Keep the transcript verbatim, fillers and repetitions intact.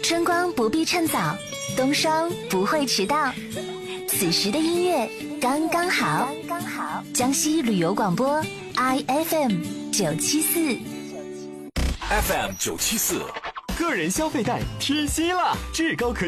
春光不必趁早，冬霜不会迟到，此时的音乐刚刚好。刚刚好。江西旅游广播 I F M 九七四 ，F M 九七四，个人消费贷贴息了，至高可。